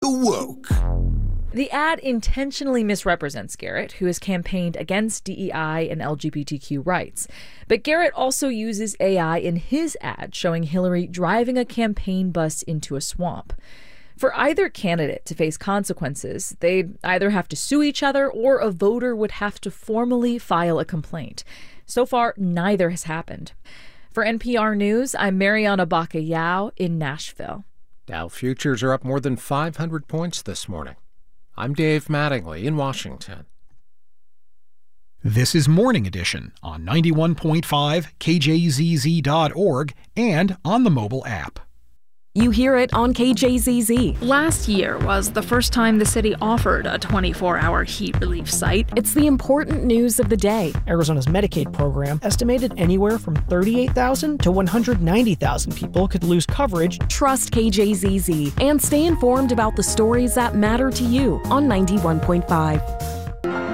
woke. The ad intentionally misrepresents Garrett, who has campaigned against DEI and LGBTQ rights. But Garrett also uses AI in his ad, showing Hillary driving a campaign bus into a swamp. For either candidate to face consequences, they'd either have to sue each other or a voter would have to formally file a complaint. So far, neither has happened. For NPR News, I'm Mariana Baca-Yao in Nashville. Dow futures are up more than 500 points this morning. I'm Dave Mattingly in Washington. This is Morning Edition on 91.5 KJZZ.org and on the mobile app. You hear it on KJZZ. Last year was the first time the city offered a 24-hour heat relief site. It's the important news of the day. Arizona's Medicaid program estimated anywhere from 38,000 to 190,000 people could lose coverage. Trust KJZZ and stay informed about the stories that matter to you on 91.5.